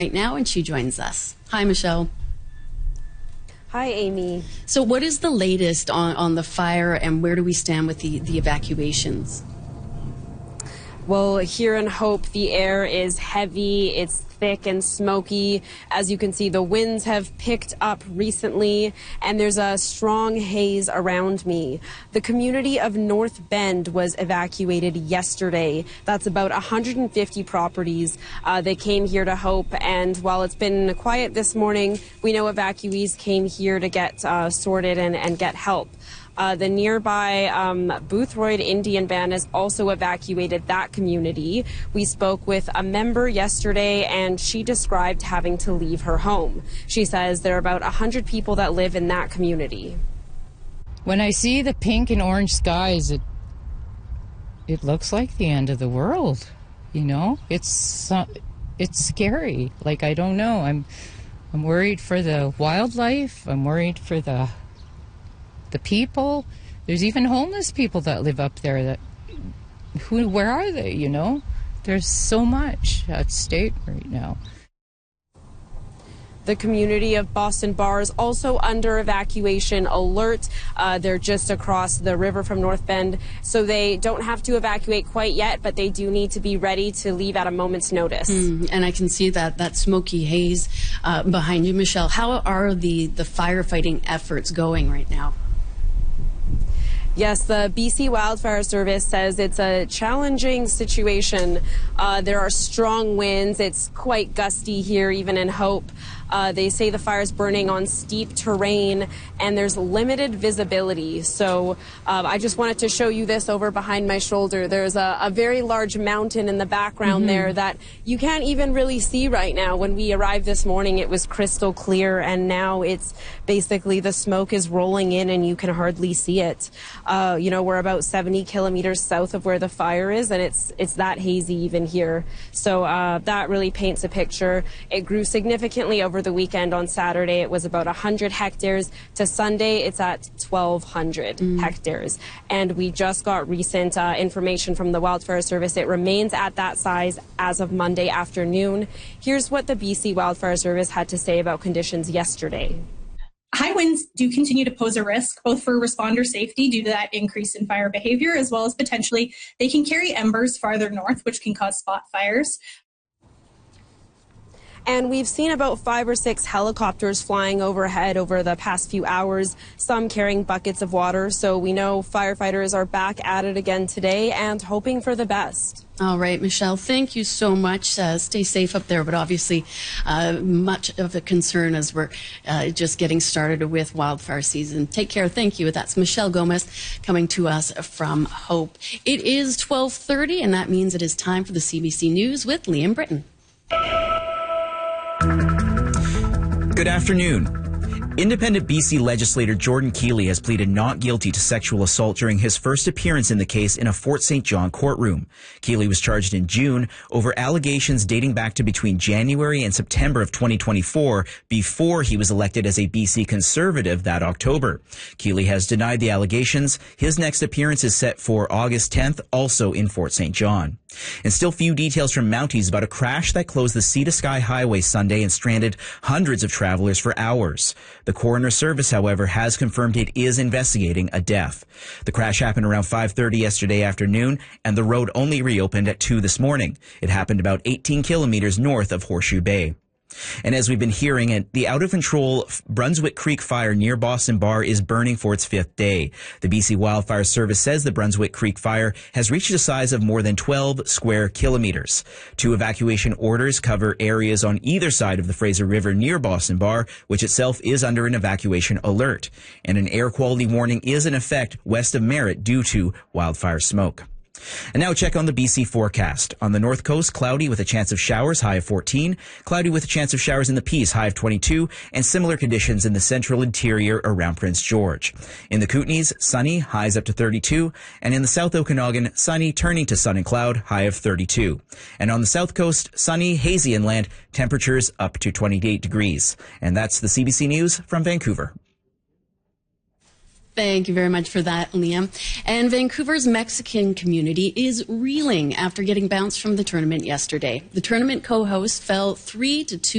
right now, and she joins us. Hi, Michelle. Hi, Amy. So what is the latest on the fire, and where do we stand with the evacuations? Well, here in Hope, the air is heavy. It's thick and smoky. As you can see, the winds have picked up recently, and there's a strong haze around me. The community of North Bend was evacuated yesterday. That's about 150 properties. They came here to Hope, and while it's been quiet this morning, we know evacuees came here to get sorted and get help. The nearby Boothroyd Indian Band has also evacuated that community. We spoke with a member yesterday, and she described having to leave her home. She says there are about 100 people that live in that community. When I see the pink and orange skies, it looks like the end of the world. You know, it's scary. Like, I don't know. I'm worried for the wildlife. I'm worried for the people. There's even homeless people that live up there. Where are they, you know? There's so much at stake right now. The community of Boston Bar is also under evacuation alert. They're just across the river from North Bend, so they don't have to evacuate quite yet, but they do need to be ready to leave at a moment's notice. And I can see that smoky haze behind you, Michelle. How are the firefighting efforts going right now? Yes, the BC Wildfire Service says it's a challenging situation. There are strong winds. It's quite gusty here, even in Hope. They say the fire's burning on steep terrain, and there's limited visibility. So I just wanted to show you this over behind my shoulder. There's a very large mountain in the background there that you can't even really see right now. When we arrived this morning, it was crystal clear, and now it's basically the smoke is rolling in and you can hardly see it. You know, we're about 70 kilometers south of where the fire is, and it's that hazy even here. So that really paints a picture. It grew significantly over the weekend. On Saturday, it was about 100 hectares. To Sunday, it's at 1,200 hectares. And we just got recent information from the Wildfire Service. It remains at that size as of Monday afternoon. Here's what the BC Wildfire Service had to say about conditions yesterday. High winds do continue to pose a risk, both for responder safety due to that increase in fire behavior, as well as potentially they can carry embers farther north, which can cause spot fires. And we've seen about 5 or 6 helicopters flying overhead over the past few hours, some carrying buckets of water. So we know firefighters are back at it again today and hoping for the best. All right, Michelle, thank you so much. Stay safe up there, but obviously much of a concern as we're just getting started with wildfire season. Take care. Thank you. That's Michelle Gomez coming to us from Hope. It is 12:30, and that means it is time for the CBC News with Liam Britton. Good afternoon. Independent BC legislator Jordan Keeley has pleaded not guilty to sexual assault during his first appearance in the case in a Fort St. John courtroom. Keeley was charged in June over allegations dating back to between January and September of 2024, before he was elected as a BC Conservative that October. Keeley has denied the allegations. His next appearance is set for August 10th, also in Fort St. John. And still few details from Mounties about a crash that closed the Sea to Sky Highway Sunday and stranded hundreds of travelers for hours. The coroner service, however, has confirmed it is investigating a death. The crash happened around 5:30 yesterday afternoon, and the road only reopened at 2 this morning. It happened about 18 kilometers north of Horseshoe Bay. And as we've been hearing, the out-of-control Brunswick Creek fire near Boston Bar is burning for its 5th day. The BC Wildfire Service says the Brunswick Creek fire has reached a size of more than 12 square kilometers. 2 evacuation orders cover areas on either side of the Fraser River near Boston Bar, which itself is under an evacuation alert. And an air quality warning is in effect west of Merritt due to wildfire smoke. And now check on the BC forecast. On the north coast, cloudy with a chance of showers, high of 14. Cloudy with a chance of showers in the Peace, high of 22. And similar conditions in the central interior around Prince George. In the Kootenays, sunny, highs up to 32. And in the South Okanagan, sunny, turning to sun and cloud, high of 32. And on the south coast, sunny, hazy inland, temperatures up to 28 degrees. And that's the CBC News from Vancouver. Thank you very much for that, Liam. And Vancouver's Mexican community is reeling after getting bounced from the tournament yesterday. The tournament co-host fell 3-2